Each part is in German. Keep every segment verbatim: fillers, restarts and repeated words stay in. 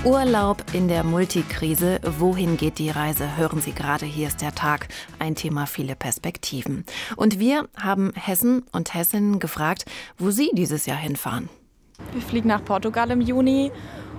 Urlaub in der Multikrise. Wohin geht die Reise? Hören Sie gerade, hier ist der Tag. Ein Thema, viele Perspektiven. Und wir haben Hessen und Hessinnen gefragt, wo sie dieses Jahr hinfahren. Wir fliegen nach Portugal im Juni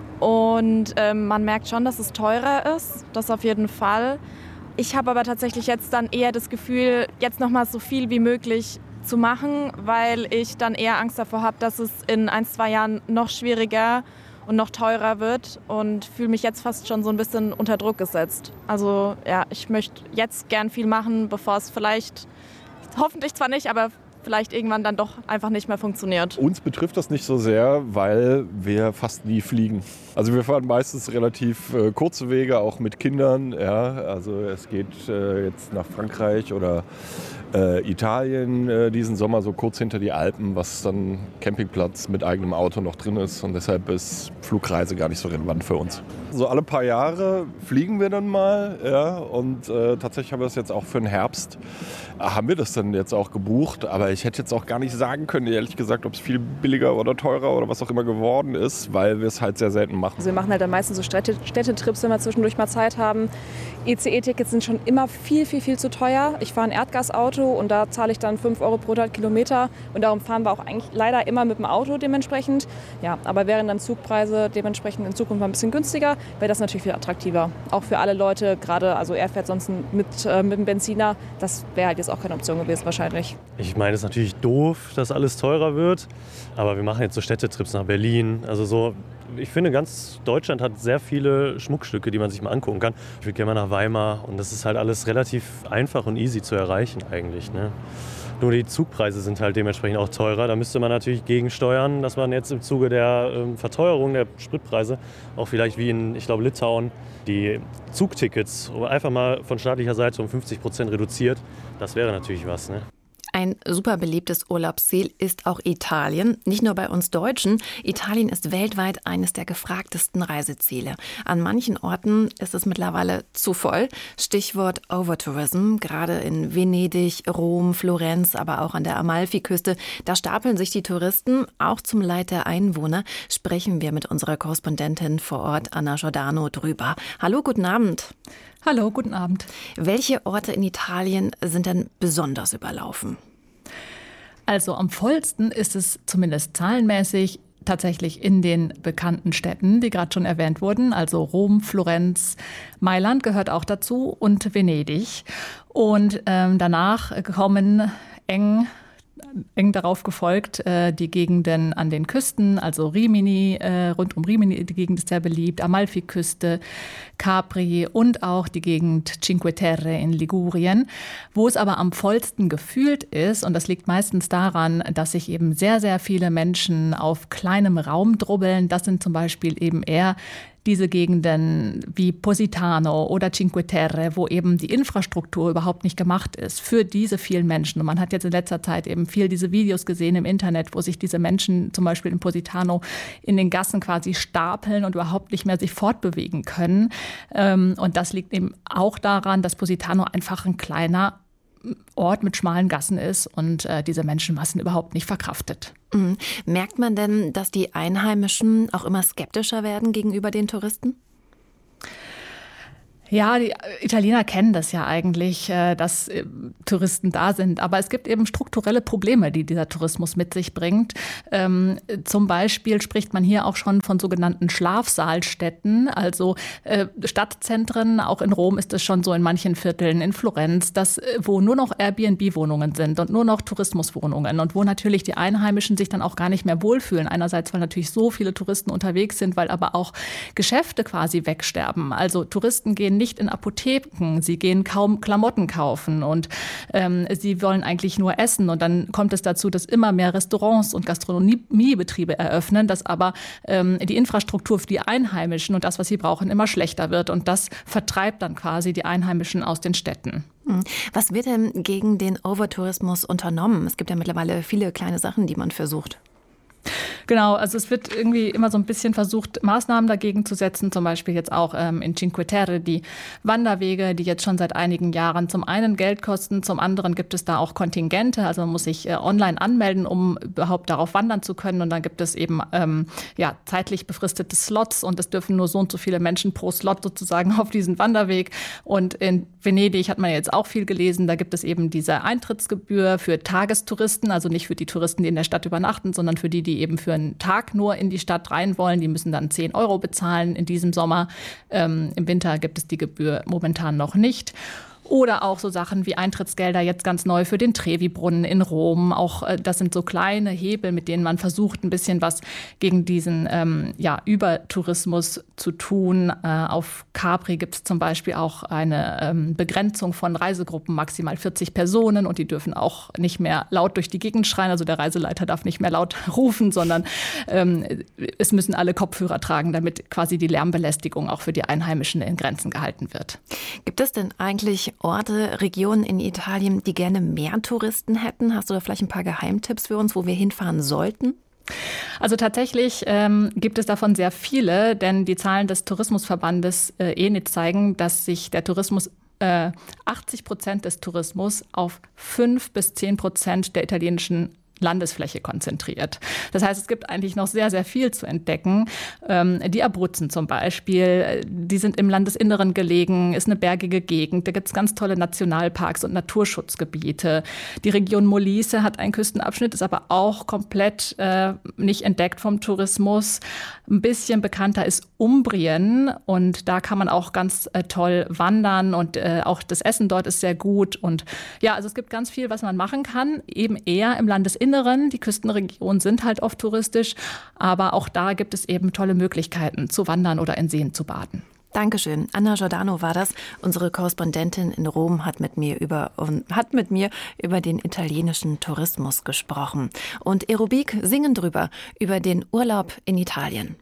und ähm, man merkt schon, dass es teurer ist. Das auf jeden Fall. Ich habe aber tatsächlich jetzt dann eher das Gefühl, jetzt noch mal so viel wie möglich zu machen, weil ich dann eher Angst davor habe, dass es in ein, zwei Jahren noch schwieriger und noch teurer wird und fühle mich jetzt fast schon so ein bisschen unter Druck gesetzt. Also ja, ich möchte jetzt gern viel machen, bevor es vielleicht, hoffentlich zwar nicht, aber vielleicht irgendwann dann doch einfach nicht mehr funktioniert. Uns betrifft das nicht so sehr, weil wir fast nie fliegen. Also wir fahren meistens relativ äh, kurze Wege, auch mit Kindern. Ja. Also es geht äh, jetzt nach Frankreich oder äh, Italien äh, diesen Sommer so kurz hinter die Alpen, was dann Campingplatz mit eigenem Auto noch drin ist. Und deshalb ist Flugreise gar nicht so relevant für uns. So alle paar Jahre fliegen wir dann mal. Ja. Und äh, tatsächlich haben wir das jetzt auch für den Herbst, haben wir das dann jetzt auch gebucht. Aber ich hätte jetzt auch gar nicht sagen können, ehrlich gesagt, ob es viel billiger oder teurer oder was auch immer geworden ist, weil wir es halt sehr selten machen. Also wir machen halt dann meistens so Städte, Städtetrips, wenn wir zwischendurch mal Zeit haben. E C E-Tickets sind schon immer viel, viel, viel zu teuer. Ich fahre ein Erdgasauto und da zahle ich dann fünf Euro pro hundert Kilometer. Und darum fahren wir auch eigentlich leider immer mit dem Auto dementsprechend. Ja, aber wären dann Zugpreise dementsprechend in Zukunft mal ein bisschen günstiger, wäre das natürlich viel attraktiver. Auch für alle Leute, gerade, also er fährt sonst mit, äh, mit dem Benziner, das wäre halt jetzt auch keine Option gewesen wahrscheinlich. Ich meine, es ist natürlich doof, dass alles teurer wird, aber wir machen jetzt so Städtetrips nach Berlin. Also so, ich finde, ganz Deutschland hat sehr viele Schmuckstücke, die man sich mal angucken kann. Ich würde gerne mal nach Weimar und das ist halt alles relativ einfach und easy zu erreichen eigentlich, ne? Nur die Zugpreise sind halt dementsprechend auch teurer. Da müsste man natürlich gegensteuern, dass man jetzt im Zuge der ähm, Verteuerung der Spritpreise auch vielleicht wie in, ich glaube, Litauen, die Zugtickets einfach mal von staatlicher Seite um fünfzig Prozent reduziert. Das wäre natürlich was, ne? Ein super beliebtes Urlaubsziel ist auch Italien. Nicht nur bei uns Deutschen. Italien ist weltweit eines der gefragtesten Reiseziele. An manchen Orten ist es mittlerweile zu voll. Stichwort Overtourism. Gerade in Venedig, Rom, Florenz, aber auch an der Amalfiküste. Da stapeln sich die Touristen, auch zum Leid der Einwohner. Sprechen wir mit unserer Korrespondentin vor Ort, Anna Giordano, drüber. Hallo, guten Abend. Hallo, guten Abend. Welche Orte in Italien sind denn besonders überlaufen? Also am vollsten ist es zumindest zahlenmäßig tatsächlich in den bekannten Städten, die gerade schon erwähnt wurden. Also Rom, Florenz, Mailand gehört auch dazu und Venedig. Und ähm, danach kommen eng eng darauf gefolgt, äh, die Gegenden an den Küsten, also Rimini, äh, rund um Rimini, die Gegend ist sehr beliebt, Amalfiküste, Capri und auch die Gegend Cinque Terre in Ligurien, wo es aber am vollsten gefühlt ist. Und das liegt meistens daran, dass sich eben sehr, sehr viele Menschen auf kleinem Raum drubbeln. Das sind zum Beispiel eben eher diese Gegenden wie Positano oder Cinque Terre, wo eben die Infrastruktur überhaupt nicht gemacht ist für diese vielen Menschen. Und man hat jetzt in letzter Zeit eben viel diese Videos gesehen im Internet, wo sich diese Menschen zum Beispiel in Positano in den Gassen quasi stapeln und überhaupt nicht mehr sich fortbewegen können. Und das liegt eben auch daran, dass Positano einfach ein kleiner Ort mit schmalen Gassen ist und äh, diese Menschenmassen überhaupt nicht verkraftet. Mhm. Merkt man denn, dass die Einheimischen auch immer skeptischer werden gegenüber den Touristen? Ja, die Italiener kennen das ja eigentlich, dass Touristen da sind. Aber es gibt eben strukturelle Probleme, die dieser Tourismus mit sich bringt. Ähm, zum Beispiel spricht man hier auch schon von sogenannten Schlafsaalstädten, also äh, Stadtzentren. Auch in Rom ist es schon so in manchen Vierteln, in Florenz, dass, wo nur noch Airbnb-Wohnungen sind und nur noch Tourismuswohnungen. Und wo natürlich die Einheimischen sich dann auch gar nicht mehr wohlfühlen. Einerseits, weil natürlich so viele Touristen unterwegs sind, weil aber auch Geschäfte quasi wegsterben. Also Touristen gehen nicht in Apotheken, sie gehen kaum Klamotten kaufen und ähm, sie wollen eigentlich nur essen. Und dann kommt es dazu, dass immer mehr Restaurants und Gastronomiebetriebe eröffnen, dass aber ähm, die Infrastruktur für die Einheimischen und das, was sie brauchen, immer schlechter wird. Und das vertreibt dann quasi die Einheimischen aus den Städten. Was wird denn gegen den Overtourismus unternommen? Es gibt ja mittlerweile viele kleine Sachen, die man versucht. Genau, also es wird irgendwie immer so ein bisschen versucht, Maßnahmen dagegen zu setzen, zum Beispiel jetzt auch ähm, in Cinque Terre, die Wanderwege, die jetzt schon seit einigen Jahren zum einen Geld kosten, zum anderen gibt es da auch Kontingente, also man muss sich äh, online anmelden, um überhaupt darauf wandern zu können und dann gibt es eben ähm, ja, zeitlich befristete Slots und es dürfen nur so und so viele Menschen pro Slot sozusagen auf diesen Wanderweg und in Venedig hat man jetzt auch viel gelesen, da gibt es eben diese Eintrittsgebühr für Tagestouristen, also nicht für die Touristen, die in der Stadt übernachten, sondern für die, die eben für einen Tag nur in die Stadt rein wollen. Die müssen dann zehn Euro bezahlen in diesem Sommer. Ähm, im Winter gibt es die Gebühr momentan noch nicht. Oder auch so Sachen wie Eintrittsgelder jetzt ganz neu für den Trevi-Brunnen in Rom. Auch äh, das sind so kleine Hebel, mit denen man versucht, ein bisschen was gegen diesen ähm, ja, Übertourismus zu tun. Äh, auf Capri gibt es zum Beispiel auch eine ähm, Begrenzung von Reisegruppen, maximal vierzig Personen. Und die dürfen auch nicht mehr laut durch die Gegend schreien. Also der Reiseleiter darf nicht mehr laut rufen, sondern ähm, es müssen alle Kopfhörer tragen, damit quasi die Lärmbelästigung auch für die Einheimischen in Grenzen gehalten wird. Gibt es denn eigentlich Orte, Regionen in Italien, die gerne mehr Touristen hätten? Hast du da vielleicht ein paar Geheimtipps für uns, wo wir hinfahren sollten? Also tatsächlich ähm, gibt es davon sehr viele, denn die Zahlen des Tourismusverbandes äh, E N I T zeigen, dass sich der Tourismus äh, achtzig Prozent des Tourismus auf fünf bis zehn Prozent der italienischen Landesfläche konzentriert. Das heißt, es gibt eigentlich noch sehr, sehr viel zu entdecken. Ähm, die Abruzzen zum Beispiel, die sind im Landesinneren gelegen, ist eine bergige Gegend. Da gibt es ganz tolle Nationalparks und Naturschutzgebiete. Die Region Molise hat einen Küstenabschnitt, ist aber auch komplett äh, nicht entdeckt vom Tourismus. Ein bisschen bekannter ist Umbrien und da kann man auch ganz äh, toll wandern und äh, auch das Essen dort ist sehr gut. Und ja, also es gibt ganz viel, was man machen kann, eben eher im Landesinneren. Die Küstenregionen sind halt oft touristisch, aber auch da gibt es eben tolle Möglichkeiten zu wandern oder in Seen zu baden. Dankeschön. Anna Giordano war das. Unsere Korrespondentin in Rom hat mit mir über, hat mit mir über den italienischen Tourismus gesprochen. Und Aerobik singen drüber, über den Urlaub in Italien.